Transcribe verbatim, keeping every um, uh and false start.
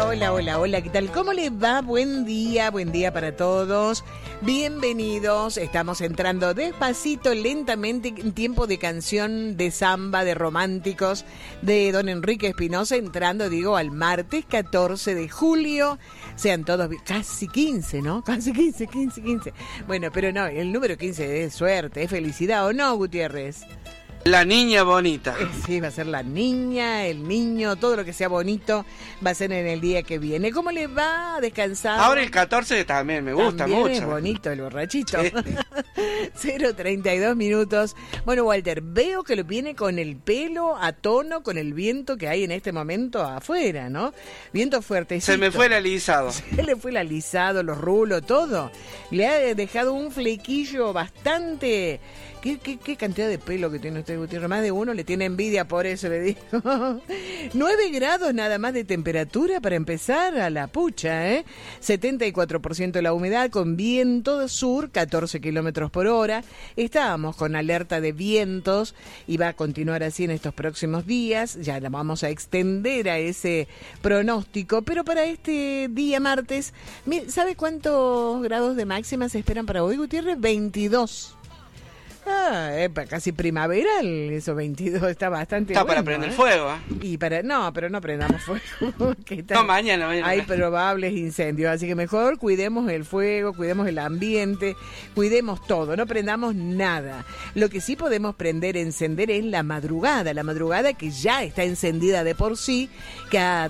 hola, hola, hola, ¿qué tal? ¿Cómo les va? Buen día, buen día para todos. Bienvenidos, estamos entrando despacito, lentamente, en tiempo de canción, de samba, de románticos, de don Enrique Espinosa, entrando, digo, al martes catorce de julio. Sean todos, casi quince, ¿no? Casi quince, quince, quince. Bueno, pero no, el número quince es suerte, es felicidad, ¿o no, Gutiérrez? La niña bonita. Eh, sí, va a ser la niña, el niño, todo lo que sea bonito va a ser en el día que viene. ¿Cómo le va a descansar? Ahora el catorce también me gusta también mucho. Es bonito el borrachito. Sí. cero treinta y dos minutos. Bueno, Walter, veo que lo viene con el pelo a tono con el viento que hay en este momento afuera, ¿no? Viento fuertecito. Se me fue el alisado. Se le fue el alisado, los rulos, todo. Le ha dejado un flequillo bastante... ¿Qué, qué, qué cantidad de pelo que tiene usted, Gutiérrez? Más de uno le tiene envidia, por eso le digo. nueve grados nada más de temperatura para empezar a la pucha, ¿eh? setenta y cuatro por ciento la humedad, con viento sur, catorce kilómetros por hora. Estábamos con alerta de vientos y va a continuar así en estos próximos días. Ya la vamos a extender a ese pronóstico. Pero para este día martes, ¿sabe cuántos grados de máxima se esperan para hoy, Gutiérrez? veintidós. Ah, eh, casi primaveral, eso veintidós, está bastante Está bueno, para prender ¿eh? fuego, ¿eh? Y para, no, pero no prendamos fuego. ¿Qué tal? No, mañana, mañana. Hay probables incendios, así que mejor cuidemos el fuego, cuidemos el ambiente, cuidemos todo, no prendamos nada. Lo que sí podemos prender, encender es la madrugada, la madrugada que ya está encendida de por sí, que a